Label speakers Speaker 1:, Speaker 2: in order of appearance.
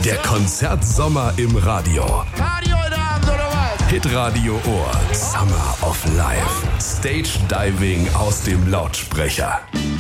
Speaker 1: Der Konzertsommer im Radio.
Speaker 2: Radio in der Hand, oder was?
Speaker 1: Hitradio Ohr. Summer of Life. Stage Diving aus dem Lautsprecher.